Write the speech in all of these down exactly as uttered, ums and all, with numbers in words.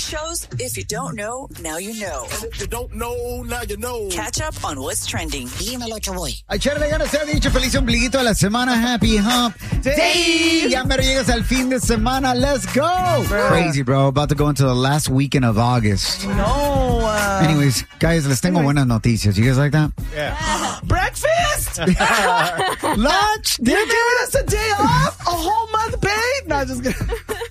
shows. If you don't know, now you know. And if you don't know, now you know. Catch up on what's trending. Dímelo, Chavoy. A echarle ganas, se ha dicho. Feliz ombliguito de la semana. Happy Hump Day. Ya mero llegas al fin de semana. Let's go. Bro. Crazy, bro. About to go into the last weekend of August. No. Uh, Anyways, guys, les tengo anyways. buenas noticias. You guys like that? Yeah. Breakfast. Lunch. They're giving us a day off. A whole month paid. No, just kidding.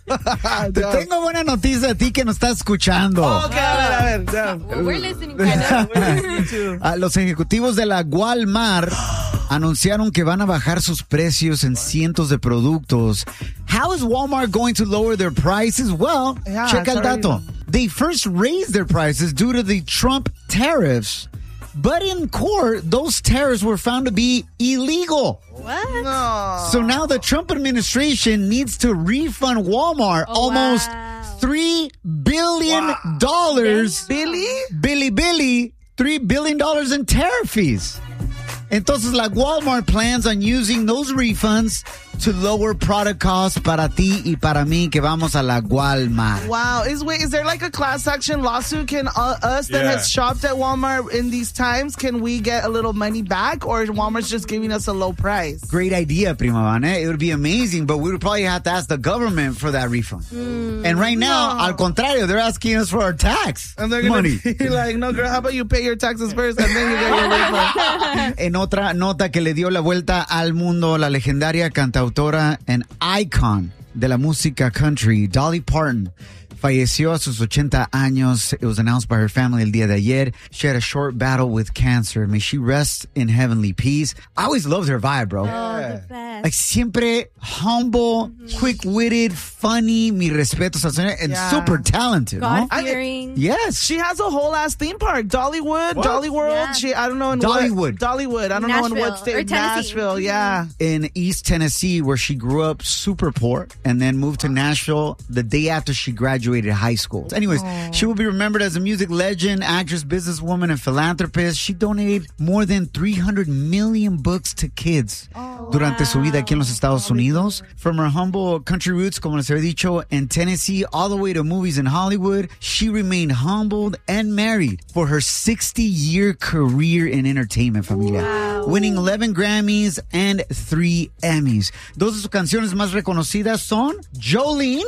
Te tengo buena noticia a ti que nos estás escuchando. Oh, okay, a ver, a ver. Yeah. Well, we're listening, kind of. We're listening too. Uh, los ejecutivos de la Walmart anunciaron que van a bajar sus precios en cientos de productos. How is Walmart going to lower their prices? Well, Yeah, checa el sorry. dato. They first raised their prices due to the Trump tariffs. But in court, those tariffs were found to be illegal. What? No. So now the Trump administration needs to refund Walmart Oh, almost wow. three billion dollars. Billy? Billy Billy, three billion dollars in tariff fees. Entonces, la Walmart plans on using those refunds to lower product costs para ti y para mí que vamos a la Walmart. Wow. Is wait, is there like a class action lawsuit? Can uh, us that Yeah. has shopped at Walmart in these times, can we get a little money back, or Walmart's just giving us a low price? Great idea, Prima Vane. It would be amazing, but we would probably have to ask the government for that refund. And right now, No. al contrario, they're asking us for our tax And they're gonna money. be like, no, girl, how about you pay your taxes first and then you get your refund? En otra nota que le dio la vuelta al mundo, la legendaria cantautora and icon de la música country, Dolly Parton, falleció a sus ochenta años. It was announced by her family el día de ayer. She had a short battle with cancer. May she rest in heavenly peace. I always loved her vibe, bro. Oh, the best. Like, siempre humble, quick-witted, funny, mi respetos al señor, and Yeah. super talented, no? God-fearing. Yes. She has a whole ass theme park. Dollywood, What? Dolly World. Yeah. She, I don't know in Dollywood. what. Dollywood. I don't know in Nashville, what state. or Tennessee. Nashville, yeah. In East Tennessee, where she grew up super poor and then moved to Nashville the day after she graduated high school. Anyways, she will be remembered as a music legend, actress, businesswoman, and philanthropist. She donated more than three hundred million books to kids durante su vida aquí en los Estados Unidos. From her humble country roots, como les había dicho, in Tennessee, all the way to movies in Hollywood, she remained humbled and married for her sixty-year career in entertainment, familia. Wow. Winning eleven Grammys and three Emmys. Dos de sus canciones más reconocidas son Jolene,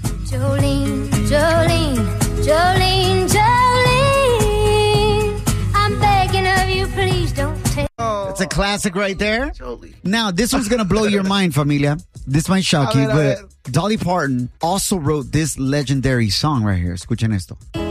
Jolene, Jolene, Jolene, Jolene. I'm begging of you, please don't take. it's a classic right there. Jolie. Now, this one's going to blow your mind, familia. This might shock A you, ver, a but ver. Dolly Parton also wrote this legendary song right here. Escuchen esto.